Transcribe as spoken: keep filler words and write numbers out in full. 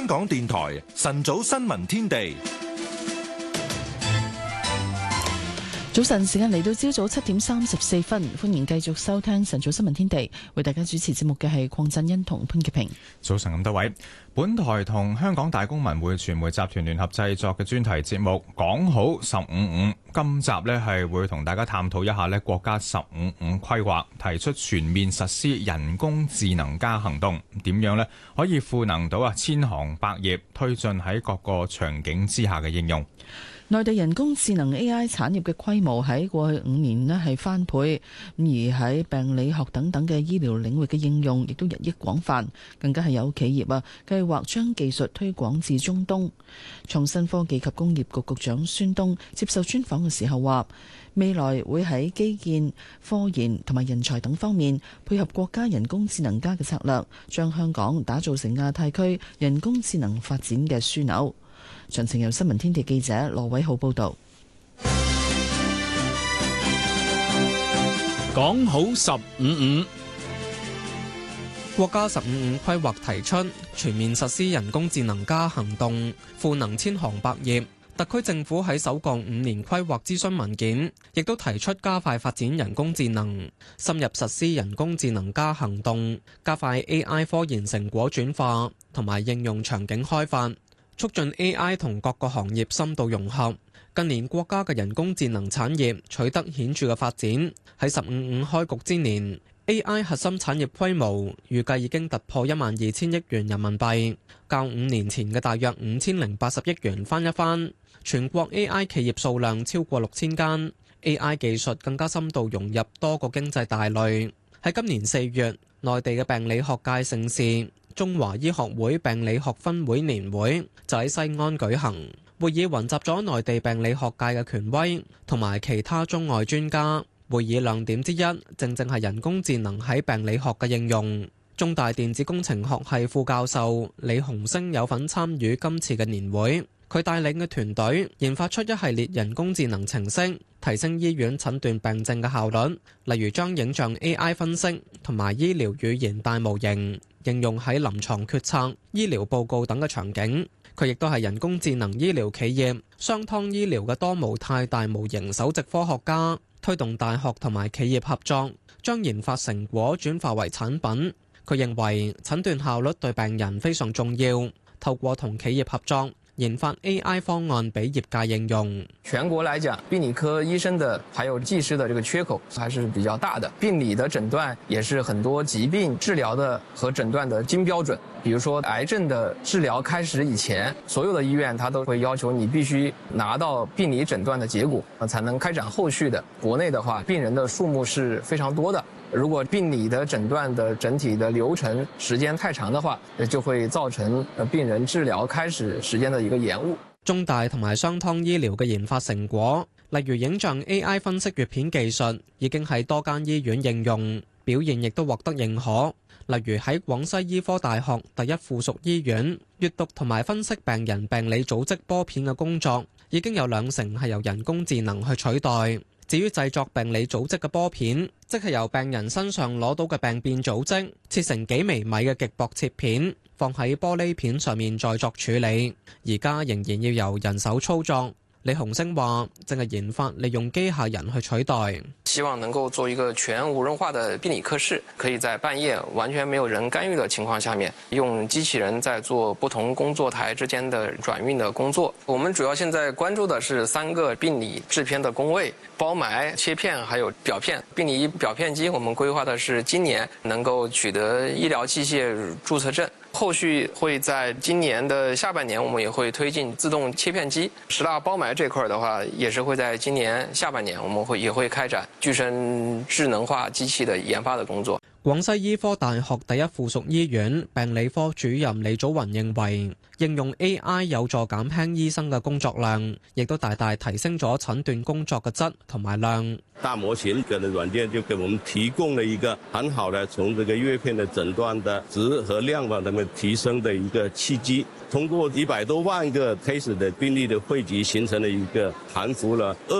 香港電台晨早新聞天地。 早晨時間嚟到朝早七點三十四分，歡迎繼續收聽晨早新聞天地，為大家主持節目嘅係鄺振欣同潘潔平。 早晨咁多位，本台同香港大公文匯傳媒集團聯合製作嘅專題節目講好十五五，今集呢係會同大家探討一下呢國家十五五規劃提出全面實施人工智能加行動，點樣呢可以賦能到啊千行百業，推進喺各個場景之下嘅應用。 內地人工智能 A I 產業嘅規模喺過去五年呢係翻倍，咁而喺病理學等等嘅醫療領域嘅應用亦都日益廣泛，更加係有企業啊計劃將技術推廣至中東。創新科技及工業局局長孫東接受專訪嘅時候話，未來會喺基建、科研同埋人才等方面配合國家人工智能加嘅策略，將香港打造成亞太區人工智能發展嘅樞紐。詳情由新聞天地記者羅偉浩報道。 講好十五五，國家十五五規劃提出全面實施人工智能加行動，賦能千行百業。特區政府喺首個五年規劃諮詢文件，亦都提出加快發展人工智能，深入實施人工智能加行動，加快 A I 科研成果轉化同埋應用場景開發，促進 A I 同各個行業深度融合。近年國家嘅人工智能產業取得顯著嘅發展，喺十五五開局之年 A I 核心產業規模預計已經突破一萬二千億元人民幣，較五年前嘅大約五千零八十億元翻一番。全國 A I 企業數量超過六千間， A I 技術更加深度融入多個經濟大類。喺今年四月，內地嘅病理學界盛事中華醫學會病理學分會年會就喺西安舉行，會議雲集咗內地病理學界嘅權威同埋其他中外專家。會議亮點之一，正正係人工智能喺病理學嘅應用。中大電子工程學系副教授李洪升有份參與今次嘅年會，佢帶領嘅團隊研發出一系列人工智能程式，提升醫院診斷病症嘅效率，例如將影像 A I 分析同埋醫療語言大模型應用喺臨床決策、醫療報告等嘅場景。佢亦都係人工智能醫療企業商湯醫療嘅多模態大模型首席科學家，推動大學同埋企業合作，將研發成果轉化為產品。佢認為診斷效率對病人非常重要，透過同企業合作研發 A I 方案俾業界應用。 全國來講，病理科醫生的還有技師的這個缺口還是比較大的。病理的診斷也是很多疾病治療的和診斷的金標準。比如說癌症的治療開始以前，所有的醫院它都會要求你必須拿到病理診斷的結果，才能開展後續的。國內的話，病人的數目是非常多的。如果病理的診斷的整體的流程時間太長的話，就會造成病人治療開始時間的一個延誤。 中大同埋商湯醫療嘅研發成果，例如影像 A I 分析閱片技術，已經喺多間醫院應用，表現亦都獲得認可。例如喺廣西醫科大學第一附屬醫院，閱讀同埋分析病人病理組織波片嘅工作，已經有兩成係由人工智能去取代。至於製作病理組織嘅波片，即係由病人身上攞到嘅病變組織，切成幾微米嘅極薄切片，放喺玻璃片上面再作處理。而家仍然要由人手操作。李洪升話，正係研發利用機械人去取代。 希望能夠做一個全無人化的病理科室，可以在半夜完全沒有人干預的情況下面，用機器人在做不同工作台之間的轉運的工作。我們主要現在關注的是三個病理製片的工位：包埋、切片還有表片。病理表片機我們規劃的是今年能夠取得醫療器械註冊證。後續會在今年的下半年，我們也會推進自動切片機。十大包埋這塊的話，也是會在今年下半年，我們會也會開展具身智能化機器的研發的工作。 廣西醫科大學第一附屬醫院病理科主任李祖雲認為，應用 A I 有助減輕醫生嘅工作量，亦都大大提升咗診斷工作嘅質同埋量。 大模型嘅軟件就給我們提供了一個很好的從這個閱片的診斷的質和量方面提升的一個契機。通過一百多萬個 case 的病例的匯集，形成了一個含服了二